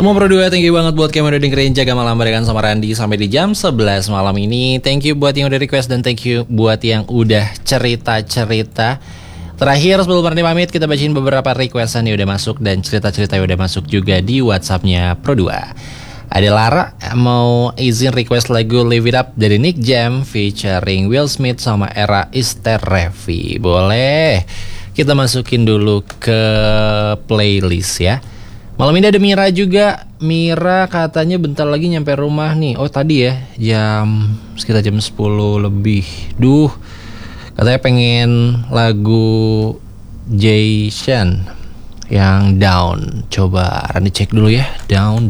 Teman Pro 2, thank you banget buat kamu udah dengerin Jaga Malam barengan sama Randy sampai di jam 11 malam ini. Thank you buat yang udah request dan thank you buat yang udah cerita-cerita. Terakhir sebelum Randy pamit, kita bacain beberapa requestan yang udah masuk dan cerita-cerita yang udah masuk juga di WhatsAppnya Pro 2. Ada Lara mau izin request lagu Live It Up dari Nick Jam featuring Will Smith sama Era Isterevi. Boleh kita masukin dulu ke playlist ya. Malam ini ada Mira juga. Mira katanya bentar lagi nyampe rumah nih. Oh tadi ya, sekitar jam 10 lebih. Duh, katanya pengen lagu Jason yang Down. Coba Randy cek dulu ya. Down.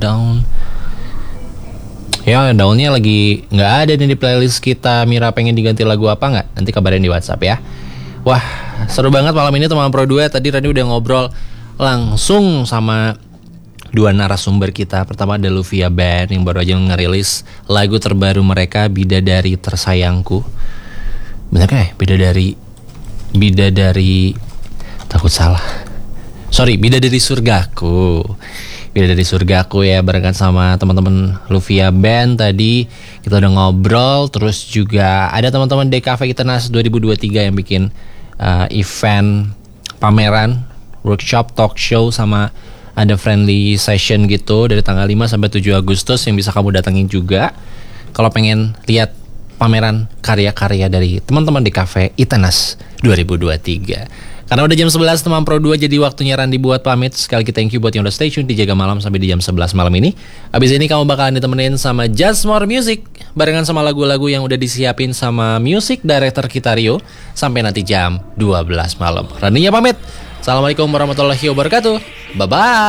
Ya, Downnya lagi nggak ada nih di playlist kita. Mira pengen diganti lagu apa nggak? Nanti kabarin di WhatsApp ya. Wah, seru banget malam ini teman Pro 2. Tadi Randy udah ngobrol langsung sama dua narasumber kita. Pertama ada Luvia Band yang baru aja ngerilis lagu terbaru mereka, Bidadari Tersayangku. Bener kan ya? Bidadari takut salah. Sorry, Bidadari Surgaku. Bidadari Surgaku ya, barengan sama teman-teman Luvia Band. Tadi kita udah ngobrol. Terus juga ada teman-teman DKV Itenas 2023 yang bikin event pameran, workshop, talk show, sama ada friendly session gitu dari tanggal 5 sampai 7 Agustus yang bisa kamu datengin juga kalau pengen lihat pameran karya-karya dari teman-teman di Cafe Itenas 2023. Karena udah jam 11 teman Pro 2, jadi waktunya Randy buat pamit. Sekali lagi thank you buat yang udah stay tune di Jaga Malam sampai di jam 11 malam ini. Abis ini kamu bakalan ditemenin sama Just More Music barengan sama lagu-lagu yang udah disiapin sama music director kita Rio sampai nanti jam 12 malam. Randy-nya pamit. Assalamualaikum warahmatullahi wabarakatuh. Bye-bye.